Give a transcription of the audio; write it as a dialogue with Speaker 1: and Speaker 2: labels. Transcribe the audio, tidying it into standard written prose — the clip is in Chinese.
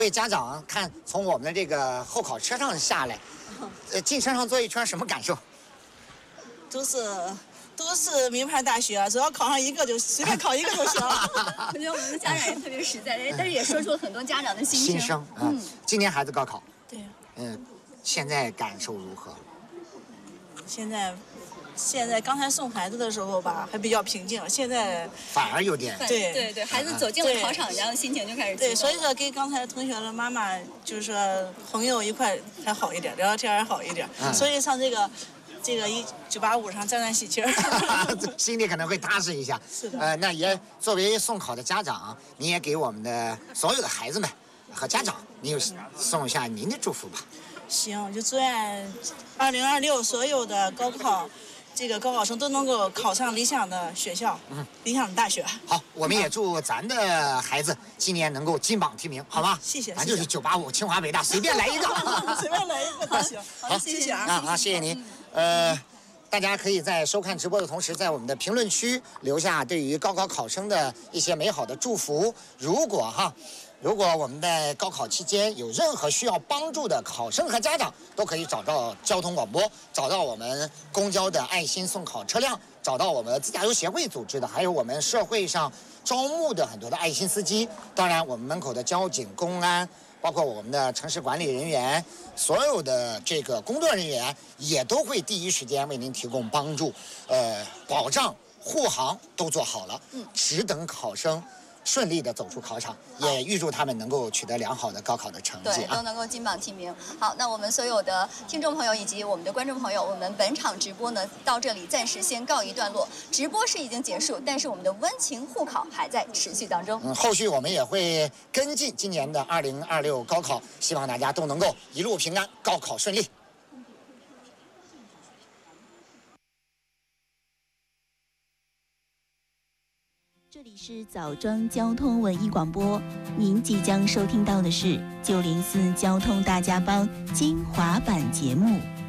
Speaker 1: 位家长看从我们的这个候考车上下来，进车上坐一圈什么感受？
Speaker 2: 都是名牌大学，只要考上一个就随便考一个就行。
Speaker 3: 我觉得我们的家长也特别实在，但是也说出了很多家长的心声。
Speaker 1: 今年孩子高考，
Speaker 2: 对，
Speaker 1: 现在感受如何？
Speaker 2: 现在刚才送孩子的时候吧，还比较平静，现在
Speaker 1: 反而有点
Speaker 3: 对，孩子走进了考场，然后心情就开始
Speaker 2: 对，所以说跟刚才同学的妈妈就是说朋友一块还好一点，聊聊天还好一点，所以上这个985上沾喜气儿，
Speaker 1: 心里可能会踏实一下。
Speaker 2: 是的。
Speaker 1: 那也作为送考的家长，你也给我们的所有的孩子们和家长，你有送一下您的祝福吧。
Speaker 2: 行，就祝愿2026所有的高考生都能够考上理想的学校，理想的大学。
Speaker 1: 好，我们也祝咱的孩子今年能够金榜题名，好吧？
Speaker 2: 谢谢。
Speaker 1: 咱就是985、清华、北大，随便来一个，
Speaker 2: 随便来一个都行。
Speaker 1: 好，
Speaker 2: 谢谢
Speaker 1: 啊。好，谢谢您。大家可以在收看直播的同时，在我们的评论区留下对于高考考生的一些美好的祝福。如果我们在高考期间有任何需要帮助的考生和家长，都可以找到交通广播，找到我们公交的爱心送考车辆，找到我们自驾游协会组织的，还有我们社会上招募的很多的爱心司机。当然，我们门口的交警、公安，包括我们的城市管理人员，所有的这个工作人员也都会第一时间为您提供帮助，保障护航都做好了，只等考生顺利的走出考场，也预祝他们能够取得良好的高考的成绩
Speaker 3: 都能够金榜题名。好，那我们所有的听众朋友以及我们的观众朋友，我们本场直播呢到这里暂时先告一段落。直播是已经结束，但是我们的温情互考还在持续当中。
Speaker 1: 后续我们也会跟进今年的2026高考，希望大家都能够一路平安，高考顺利。
Speaker 4: 这里是枣庄交通文艺广播，您即将收听到的是904交通大家帮精华版节目。